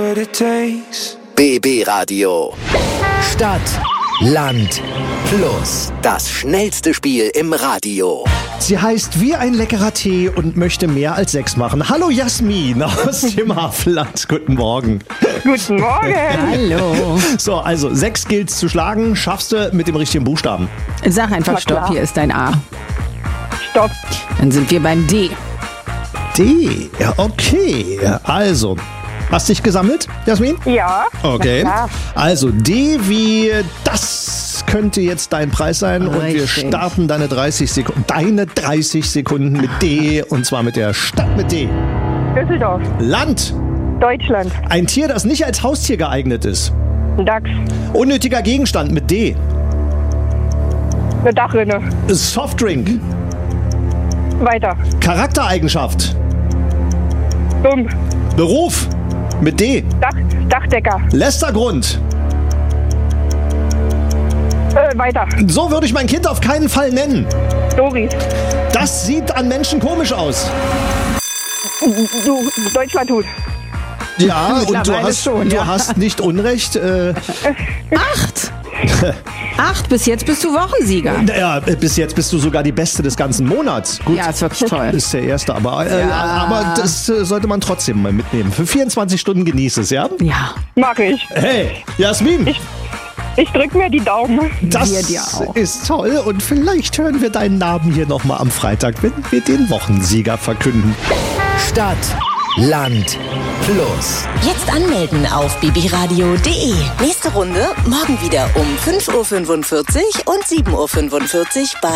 what it takes. BB Radio. Stadt, Land, Fluss. Das schnellste Spiel im Radio. Sie heißt wie ein leckerer Tee und möchte mehr als 6 machen. Hallo Jasmin aus dem Havelland. Guten Morgen. Guten Morgen. Hallo. So, also 6 gilt's zu schlagen. Schaffst du mit dem richtigen Buchstaben? Sag einfach Na Stopp, klar. hier ist dein A. Stopp. Dann sind wir beim D. D. Ja, okay. Also, hast dich gesammelt, Jasmin? Ja. Okay. Na klar. Also D wie das könnte jetzt dein Preis sein und wir Richtig. starten deine 30 Sekunden mit D und zwar mit der Stadt mit D. Düsseldorf. Land. Deutschland. Ein Tier, das nicht als Haustier geeignet ist. Dachs. Unnötiger Gegenstand mit D. Eine Dachrinne. Softdrink. Weiter. Charaktereigenschaft. Dumm. Beruf mit D. Dachdecker. Lästergrund. Weiter. So würde ich mein Kind auf keinen Fall nennen. Doris. Das sieht an Menschen komisch aus. Du. Deutschlandhut. Ja, und du Mittlerweile hast, schon, du ja. hast nicht Unrecht. 8. 8, bis jetzt bist du Wochensieger. Ja, bis jetzt bist du sogar die Beste des ganzen Monats. Gut, Ja, ist wirklich toll. ist der Erste, aber, Ja. aber das sollte man trotzdem mal mitnehmen. Für 24 Stunden genieß es, ja? Ja, Mag ich. Hey, Jasmin, Ich drück mir die Daumen. das wir dir auch. ist toll und vielleicht hören wir deinen Namen hier nochmal am Freitag, wenn wir den Wochensieger verkünden. Stadt, Land, Fluss. Jetzt anmelden auf bbradio.de. Nächste Runde morgen wieder um 5.45 Uhr und 7.45 Uhr bei